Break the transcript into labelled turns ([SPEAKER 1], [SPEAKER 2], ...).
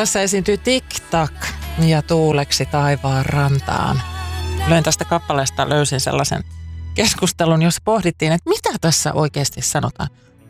[SPEAKER 1] Tässä esiintyy Tik-tak ja Tuuleksi taivaan rantaan. Löin tästä kappaleesta, löysin sellaisen keskustelun, jossa pohdittiin, että mitä tässä oikeasti sanotaan.